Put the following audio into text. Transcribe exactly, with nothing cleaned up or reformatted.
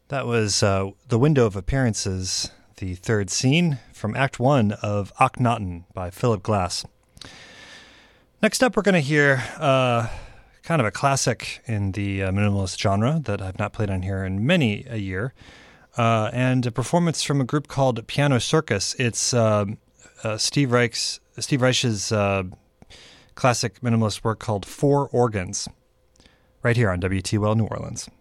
That was uh, The Window of Appearances, the third scene from Act One of Akhenaten by Philip Glass. Next up, we're going to hear uh, kind of a classic in the uh, minimalist genre that I've not played on here in many a year, uh, and a performance from a group called Piano Circus. It's uh, uh, Steve Reich's Steve Reich's uh, classic minimalist work called Four Organs, right here on W T W L New Orleans.